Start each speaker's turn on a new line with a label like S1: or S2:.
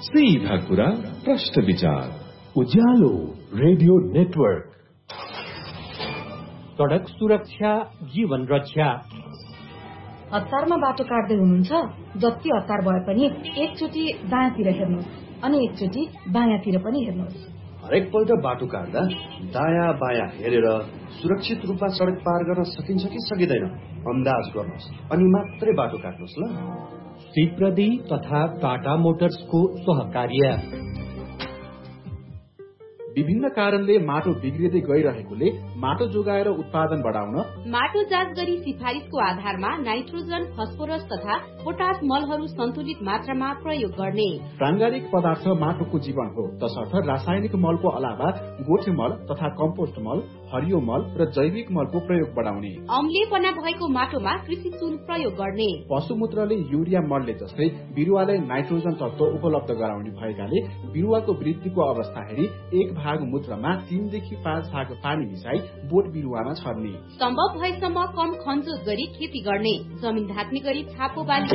S1: सीधा कुरा प्रश्न विचार
S2: उज्यालो रेडियो नेटवर्क।
S3: सडक सुरक्षा जीवन रक्षा।
S4: हतारमा बाटो काट्दै हुनुहुन्छ, जति हतार भए पनि एकचोटि दायाँतिर हेर्नुहोस् अनि एकचोटि बायाँतिर पनि हेर्नुहोस्।
S5: हरेक पल्ट बाटो काट्दा दायाँ बायाँ हेरेर सुरक्षित रूपमा सडक पार गर्न सकिन्छ कि सकिँदैन अन्दाज गर्नुहोस् अनि मात्रै बाटो काट्नुहोस् ल।
S3: सिप्रदी तथा टाटा मोटर्सको सहकार्य।
S6: विभिन्न कारणले माटो बिग्रिँदै गइरहेकोले माटो जोगाएर उत्पादन बढाउन
S7: माटो जाँच गरी सिफारिसको आधारमा नाइट्रोजन, फस्फोरस तथा पोटास मलहरू सन्तुलित मात्रामा प्रयोग गर्ने।
S6: प्राङ्गारिक पदार्थ माटोको जीवन हो, तसर्थ रासायनिक मलको अलावा गोठे मल तथा कम्पोस्ट मल, हरियो मल र जैविक मलको प्रयोग बढाउने।
S7: अम्लीपना भएको माटोमा कृषि चुन प्रयोग गर्ने।
S6: पशुमूत्रले युरिया मलले जस्तै बिरुवालाई नाइट्रोजन तत्व उपलब्ध गराउने भएकाले बिरुवाको वृद्धिको अवस्था हेरी 1 भाग मूत्रमा 3 देखि 5 भाग पानी मिसाई बोट बिरुवामा छर्ने।
S7: सम्भव भएसम्म कम खनजोत गरी खेती गर्ने। जमिन ढाक्ने गरी छापो बाली